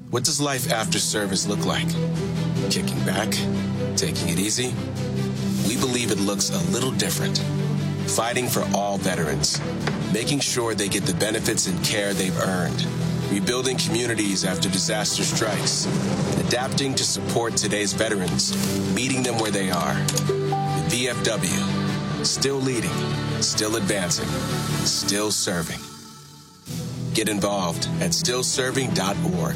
What does life after service look like? Kicking back? Taking it easy? We believe it looks a little different. Fighting for all veterans. Making sure they get the benefits and care they've earned. Rebuilding communities after disaster strikes. Adapting to support today's veterans. Meeting them where they are. The VFW. Still leading. Still advancing. Still serving. Get involved at stillserving.org.